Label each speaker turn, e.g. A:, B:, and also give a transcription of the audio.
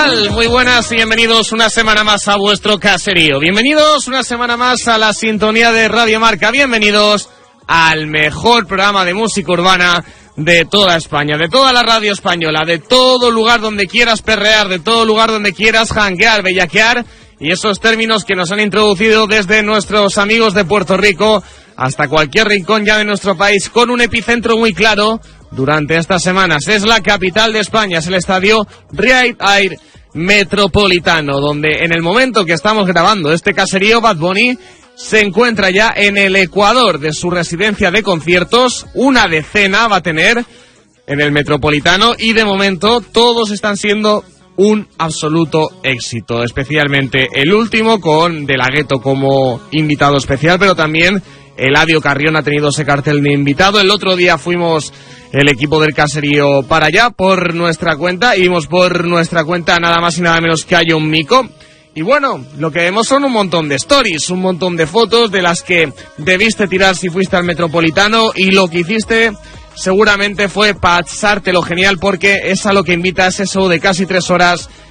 A: tal? Muy buenas y bienvenidos una semana más a vuestro caserío. Bienvenidos una semana más a la sintonía de Radio Marca. Bienvenidos al mejor programa de música urbana de toda España, de toda la radio española, de todo lugar donde quieras perrear, de todo lugar donde quieras janguear, bellaquear, y esos términos que nos han introducido desde nuestros amigos de Puerto Rico hasta cualquier rincón ya de nuestro país, con un epicentro muy claro durante estas semanas. Es la capital de España, es el estadio Red Air Metropolitano, donde en el momento que estamos grabando este caserío, Bad Bunny se encuentra ya en el Ecuador de su residencia de conciertos. Una decena va a tener en el Metropolitano y de momento todos están siendo un absoluto éxito, especialmente el último con De La Ghetto como invitado especial, pero también Eladio Carrión ha tenido ese cartel de invitado. El otro día fuimos el equipo del caserío para allá por nuestra cuenta, y vimos por nuestra cuenta nada más y nada menos que a John Mico. Y bueno, lo que vemos son un montón de stories, un montón de fotos de las que debiste tirar si fuiste al Metropolitano, y lo que hiciste seguramente fue pasártelo genial, porque es a lo que invita ese show de casi 3 horas